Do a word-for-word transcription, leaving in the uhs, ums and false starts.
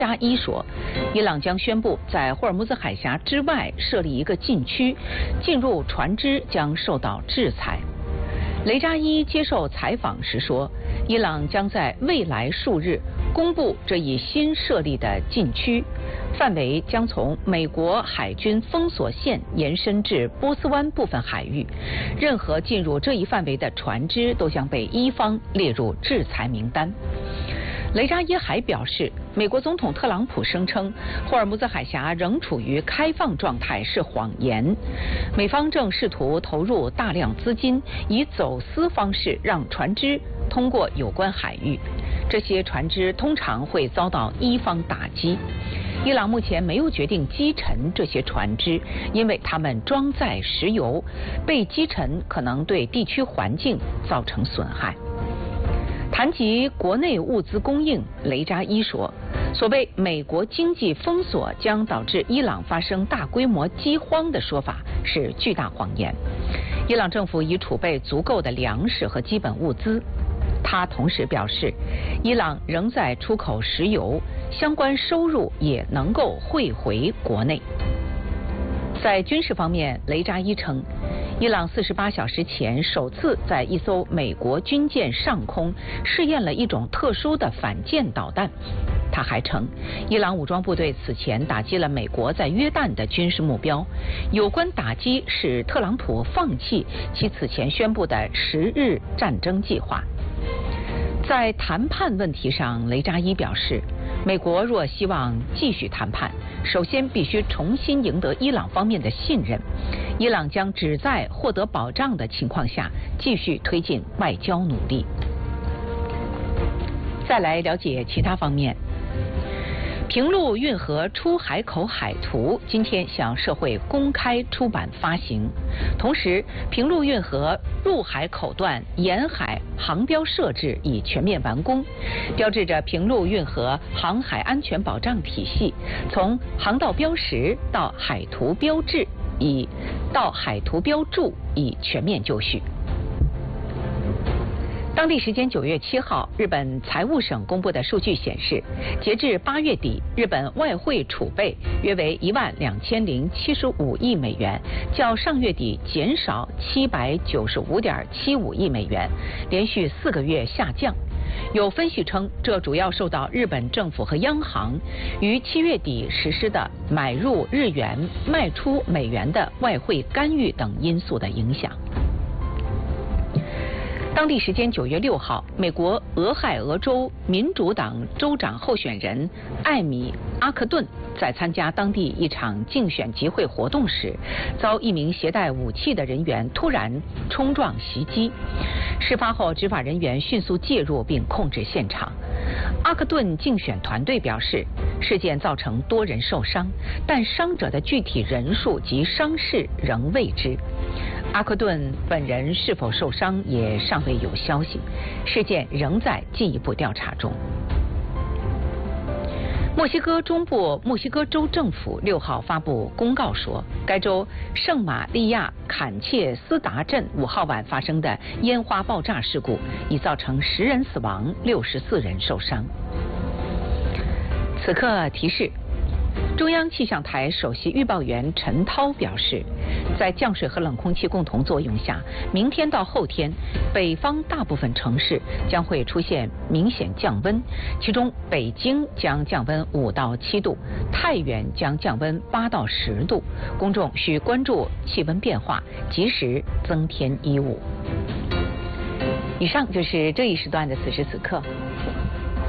扎伊说，伊朗将宣布在霍尔木兹海峡之外设立一个禁区，进入船只将受到制裁。雷扎伊接受采访时说，伊朗将在未来数日公布这一新设立的禁区，范围将从美国海军封锁线延伸至波斯湾部分海域，任何进入这一范围的船只都将被伊方列入制裁名单。雷扎伊还表示，美国总统特朗普声称霍尔木兹海峡仍处于开放状态是谎言，美方正试图投入大量资金，以走私方式让船只通过有关海域，这些船只通常会遭到伊方打击。伊朗目前没有决定击沉这些船只，因为它们装载石油，被击沉可能对地区环境造成损害。谈及国内物资供应，雷扎伊说，所谓美国经济封锁将导致伊朗发生大规模饥荒的说法是巨大谎言。伊朗政府已储备足够的粮食和基本物资。他同时表示，伊朗仍在出口石油，相关收入也能够汇回国内。在军事方面，雷扎伊称，伊朗四十八小时前首次在一艘美国军舰上空试验了一种特殊的反舰导弹。他还称，伊朗武装部队此前打击了美国在约旦的军事目标，有关打击使特朗普放弃其此前宣布的十日战争计划。在谈判问题上，雷扎伊表示，美国若希望继续谈判，首先必须重新赢得伊朗方面的信任。伊朗将只在获得保障的情况下继续推进外交努力。再来了解其他方面。平陆运河出海口海图今天向社会公开出版发行，同时平陆运河入海口段沿海航标设置已全面完工，标志着平陆运河航海安全保障体系从航道标识到海图标志已到海图标注已全面就绪。当地时间九月七号，日本财务省公布的数据显示，截至八月底，日本外汇储备约为一万两千零七十五亿美元，较上月底减少七百九十五点七五亿美元，连续四个月下降。有分析称，这主要受到日本政府和央行于七月底实施的买入日元、卖出美元的外汇干预等因素的影响。当地时间九月六号，美国俄亥俄州民主党州长候选人艾米·阿克顿在参加当地一场竞选集会活动时，遭一名携带武器的人员突然冲撞袭击。事发后，执法人员迅速介入并控制现场。阿克顿竞选团队表示，事件造成多人受伤，但伤者的具体人数及伤势仍未知。阿克顿本人是否受伤也尚未有消息，事件仍在进一步调查中。墨西哥中部墨西哥州政府六号发布公告说，该州圣玛利亚坎切斯达镇五号晚发生的烟花爆炸事故已造成十人死亡，六十四人受伤。此刻提示，中央气象台首席预报员陈涛表示，在降水和冷空气共同作用下，明天到后天，北方大部分城市将会出现明显降温，其中北京将降温五到七度，太原将降温八到十度，公众需关注气温变化，及时增添衣物。以上就是这一时段的此时此刻。